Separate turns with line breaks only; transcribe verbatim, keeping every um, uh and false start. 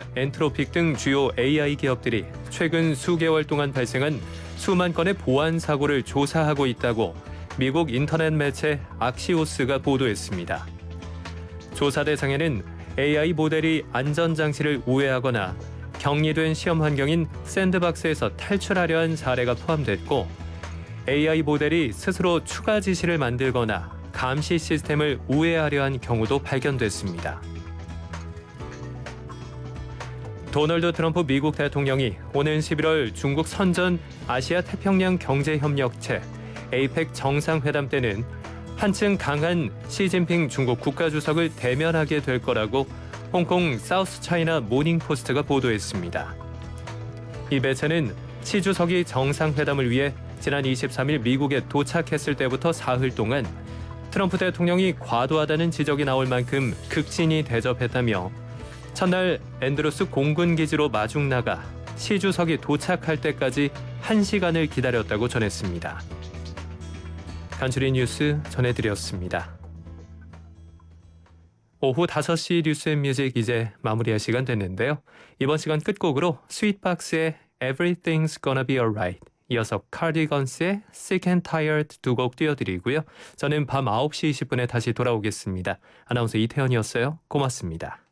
엔트로픽 등 주요 에이아이 기업들이 최근 수개월 동안 발생한 수만 건의 보안 사고를 조사하고 있다고 미국 인터넷 매체 악시오스가 보도했습니다. 조사 대상에는 에이아이 모델이 안전장치를 우회하거나 격리된 시험 환경인 샌드박스에서 탈출하려 한 사례가 포함됐고, 에이아이 모델이 스스로 추가 지시를 만들거나 감시 시스템을 우회하려 한 경우도 발견됐습니다. 도널드 트럼프 미국 대통령이 오는 십일월 중국 선전 아시아 태평양 경제협력체 에이펙 정상회담 때는 한층 강한 시진핑 중국 국가주석을 대면하게 될 거라고 홍콩 사우스차이나 모닝포스트가 보도했습니다. 이 매체는 시 주석이 정상회담을 위해 지난 이십삼일 미국에 도착했을 때부터 사흘 동안 트럼프 대통령이 과도하다는 지적이 나올 만큼 극진히 대접했다며 첫날 앤드루스 공군기지로 마중 나가 시 주석이 도착할 때까지 한 시간을 기다렸다고 전했습니다. 간추린 뉴스 전해드렸습니다. 오후 다섯 시 뉴스앤뮤직 이제 마무리할 시간 됐는데요. 이번 시간 끝곡으로 스윗박스의 Everything's Gonna Be Alright, 이어서 카디건스의 Sick and Tired 두 곡 띄워드리고요. 저는 밤 아홉 시 이십 분에 다시 돌아오겠습니다. 아나운서 이태현이었어요. 고맙습니다.